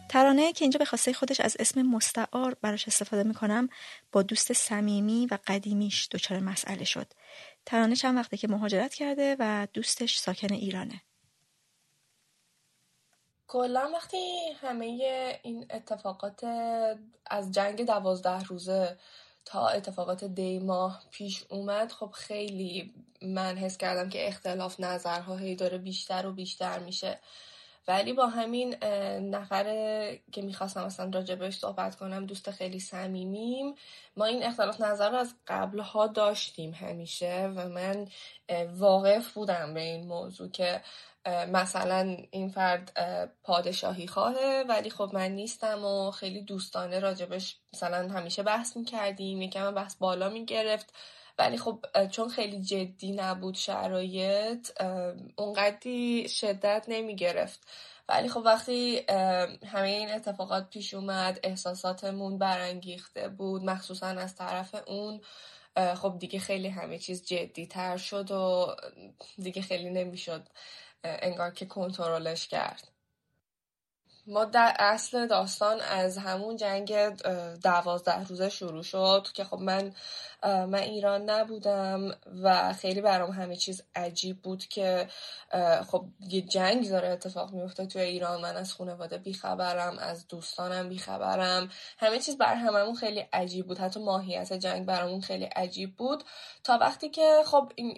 ترانه که اینجا به خواسته خودش از اسم مستعار براش استفاده میکنم با دوست صمیمی و قدیمیش دچار مسئله شد. ترانه چند وقته که مهاجرت کرده و دوستش ساکن ایرانه. کلا وقتی همه این اتفاقات از جنگ 12 روزه تا اتفاقات دی ماه پیش اومد، خب خیلی من حس کردم که اختلاف نظرها هی داره بیشتر و بیشتر میشه. ولی با همین نفر که میخواستم اصلا راجبش صحبت کنم، دوست خیلی صمیمیم، ما این اختلاف نظر رو از قبلها داشتیم همیشه و من واقف بودم به این موضوع که مثلا این فرد پادشاهی خواهه ولی خب من نیستم و خیلی دوستانه راجبش مثلا همیشه بحث میکردیم، یکم بحث بالا میگرفت، ولی خب چون خیلی جدی نبود شرایط اونقدی شدت نمیگرفت. ولی خب وقتی همه این اتفاقات پیش اومد، احساساتمون برانگیخته بود مخصوصا از طرف اون، خب دیگه خیلی همه چیز جدی تر شد و دیگه خیلی نمیشد انگار که کنترلش کرد. ما در اصل داستان از همون جنگ 12 روزه شروع شد که خب من ایران نبودم و خیلی برام همه چیز عجیب بود که خب یه جنگ داره اتفاق میفته توی ایران، من از خانواده بیخبرم، از دوستانم بیخبرم، همه چیز بر هممون خیلی عجیب بود، حتی ماهیت جنگ برامون خیلی عجیب بود تا وقتی که خب این